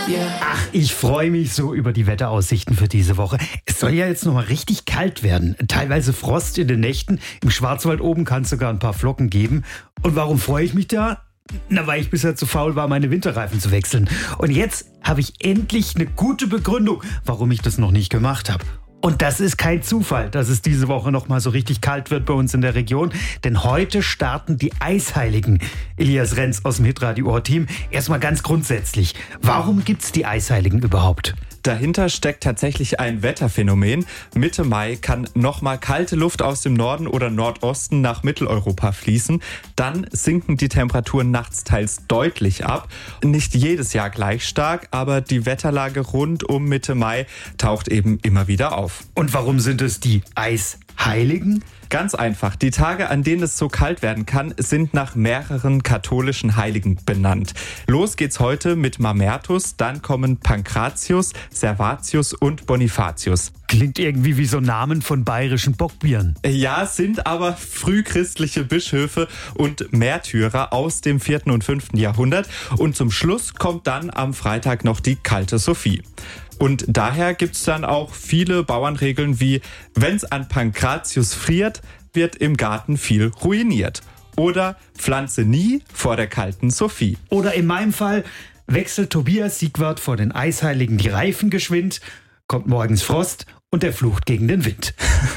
Ach, ich freue mich so über die Wetteraussichten für diese Woche. Es soll ja jetzt noch mal richtig kalt werden. Teilweise Frost in den Nächten. Im Schwarzwald oben kann es sogar ein paar Flocken geben. Und warum freue ich mich da? Na, weil ich bisher zu faul war, meine Winterreifen zu wechseln. Und jetzt habe ich endlich eine gute Begründung, warum ich das noch nicht gemacht habe. Und das ist kein Zufall, dass es diese Woche noch mal so richtig kalt wird bei uns in der Region. Denn heute starten die Eisheiligen. Elias Renz aus dem Hitradio-Team. Erstmal ganz grundsätzlich. Warum gibt's die Eisheiligen überhaupt? Dahinter steckt tatsächlich ein Wetterphänomen. Mitte Mai kann nochmal kalte Luft aus dem Norden oder Nordosten nach Mitteleuropa fließen. Dann sinken die Temperaturen nachts teils deutlich ab. Nicht jedes Jahr gleich stark, aber die Wetterlage rund um Mitte Mai taucht eben immer wieder auf. Und warum sind es die Eisheiligen? Ganz einfach. Die Tage, an denen es so kalt werden kann, sind nach mehreren katholischen Heiligen benannt. Los geht's heute mit Mamertus, dann kommen Pankratius, Servatius und Bonifatius. Klingt irgendwie wie so Namen von bayerischen Bockbieren. Ja, sind aber frühchristliche Bischöfe und Märtyrer aus dem 4. und 5. Jahrhundert. Und zum Schluss kommt dann am Freitag noch die kalte Sophie. Und daher gibt's dann auch viele Bauernregeln wie, wenn's an Pankratius friert, wird im Garten viel ruiniert. Oder pflanze nie vor der kalten Sophie. Oder in meinem Fall, wechselt Tobias Siegwart vor den Eisheiligen die Reifen geschwind, kommt morgens Frost und er flucht gegen den Wind.